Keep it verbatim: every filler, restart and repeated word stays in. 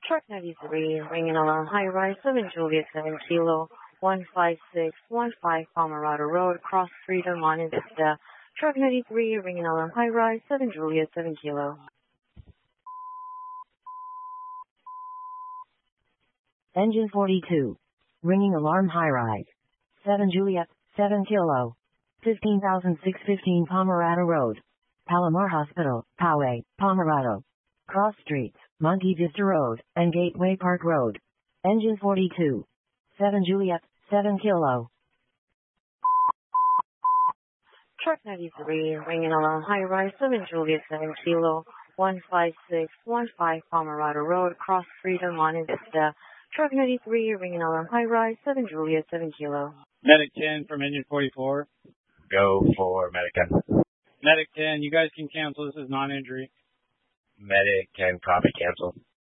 Truck ninety-three, ringing alarm high rise, seven Juliet, seven Kilo, one five six one five Pomerado Road, Cross Freedom, Monte Vista. Truck ninety-three, ringing alarm high rise, seven Juliet, seven Kilo. Engine forty-two, ringing alarm high rise, seven Juliet, seven Kilo, fifteen thousand six hundred fifteen Pomerado Road, Palomar Hospital, Poway, Pomerado. Cross Streets, Monte Vista Road, and Gateway Park Road. Engine forty-two, seven Juliet, seven Kilo. Truck ninety-three, ringing alarm high rise, seven Juliet, seven Kilo, one five six one five Pomerado Road, Cross Freedom, Monte Vista. Truck ninety-three, ringing alarm high rise, seven Juliet, seven Kilo. Medic ten from Engine forty-four. Go for Medic ten. Medic ten, you guys can cancel. This is non-injury. Medic ten, copy, cancel.